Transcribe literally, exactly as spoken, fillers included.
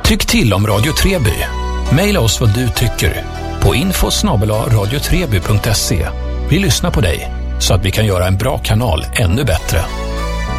Tyck till om Radio Treby. Maila oss vad du tycker på info snabel-a radiotreby punkt se. Vi lyssnar på dig så att vi kan göra en bra kanal ännu bättre.